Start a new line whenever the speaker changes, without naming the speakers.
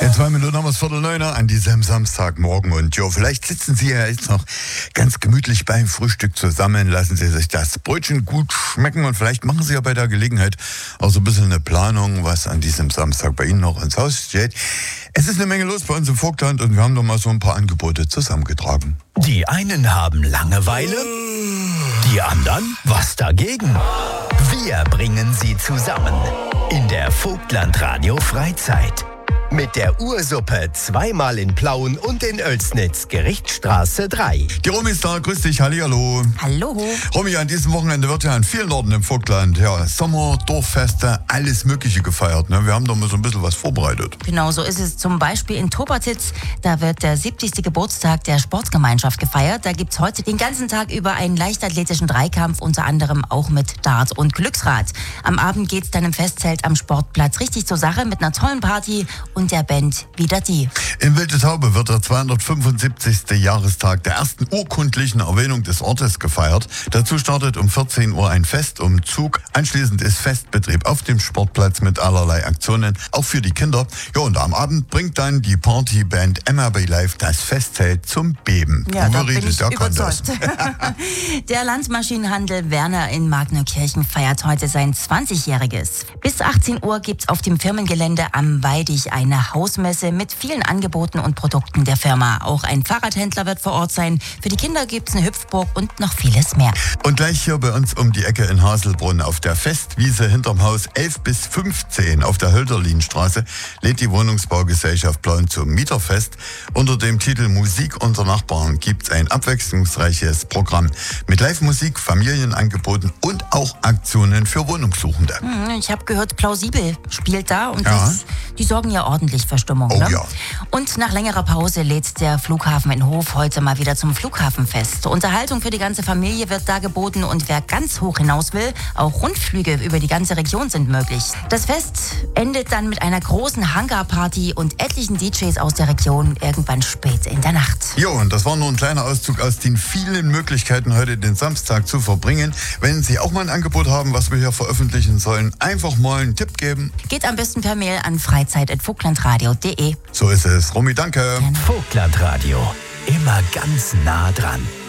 In 2 Minuten haben wir es 8:45 an diesem Samstagmorgen. Und ja, vielleicht sitzen Sie ja jetzt noch ganz gemütlich beim Frühstück zusammen, lassen Sie sich das Brötchen gut schmecken und vielleicht machen Sie ja bei der Gelegenheit auch so ein bisschen eine Planung, was an diesem Samstag bei Ihnen noch ins Haus steht. Es ist eine Menge los bei uns im Vogtland und wir haben doch mal so ein paar Angebote zusammengetragen.
Die einen haben Langeweile, die anderen was dagegen. Wir bringen sie zusammen in der Vogtland Radio Freizeit. Mit der Ursuppe zweimal in Plauen und in Oelsnitz, Gerichtsstraße 3.
Die Romy ist da, grüß dich, hallihallo.
Hallo.
Romy, an diesem Wochenende wird ja an vielen Orten im Vogtland, ja, Sommer, Dorffeste, alles Mögliche gefeiert. Ne? Wir haben doch mal so ein bisschen was vorbereitet.
Genau, so ist es zum Beispiel in Tobertitz. Da wird der 70. Geburtstag der Sportgemeinschaft gefeiert. Da gibt's heute den ganzen Tag über einen leichtathletischen Dreikampf, unter anderem auch mit Dart und Glücksrad. Am Abend geht's dann im Festzelt am Sportplatz richtig zur Sache mit einer tollen Party und der Band Wieder die.
In Wildeshaupe wird der 275. Jahrestag der ersten urkundlichen Erwähnung des Ortes gefeiert. Dazu startet um 14 Uhr ein Festumzug. Anschließend ist Festbetrieb auf dem Sportplatz mit allerlei Aktionen, auch für die Kinder. Ja, und am Abend bringt dann die Partyband MRB Live das Festzelt zum Beben.
Ja, da bin ich überzeugt. Der Landmaschinenhandel Werner in Magneukirchen feiert heute sein 20-jähriges. Bis 18 Uhr gibt's auf dem Firmengelände am Weidig eine Hausmesse mit vielen Angeboten und Produkten der Firma. Auch ein Fahrradhändler wird vor Ort sein. Für die Kinder gibt's eine Hüpfburg und noch vieles mehr.
Und gleich hier bei uns um die Ecke in Haselbrunn auf der Festwiese hinterm Haus 11 bis 15 auf der Hölderlinstraße lädt die Wohnungsbaugesellschaft Plauen zum Mieterfest. Unter dem Titel Musik unter Nachbarn gibt's ein abwechslungsreiches Programm mit Live-Musik, Familienangeboten und auch Aktionen für Wohnungssuchende.
Ich habe gehört, Plausibel spielt da und
Ja.
die sorgen ja ordentlich für Stimmung.
Oh
ne?
ja.
Und nach längerer Pause lädt der Flughafen in Hof heute mal wieder zum Flughafenfest. Unterhaltung für die ganze Familie wird da geboten und wer ganz hoch hinaus will, auch Rundflüge über die ganze Region sind möglich. Das Fest endet dann mit einer großen Hangarparty und etlichen DJs aus der Region irgendwann spät in der Nacht.
Jo, und das war nur ein kleiner Auszug aus den vielen Möglichkeiten, heute den Samstag zu verbringen. Wenn Sie auch mal ein Angebot haben, was wir hier veröffentlichen sollen, einfach mal einen Tipp geben.
Geht am besten per Mail an freizeit@vogtlandradio.de.
So ist es. Romy, danke.
Gerne.
Vogtland Radio, immer ganz nah dran.